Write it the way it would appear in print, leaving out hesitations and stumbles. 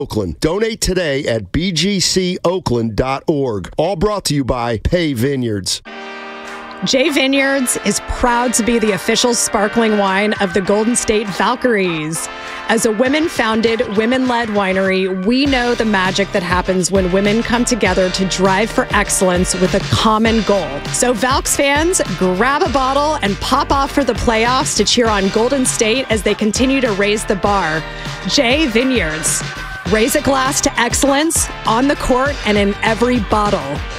Oakland. Donate today at bgcoakland.org. All brought to you by Pay Vineyards. Jay Vineyards is proud to be the official sparkling wine of the Golden State Valkyries. As a women-founded, women-led winery, we know the magic that happens when women come together to drive for excellence with a common goal. So Valks fans, grab a bottle and pop off for the playoffs to cheer on Golden State as they continue to raise the bar. Jay Vineyards. Raise a glass to excellence on the court and in every bottle.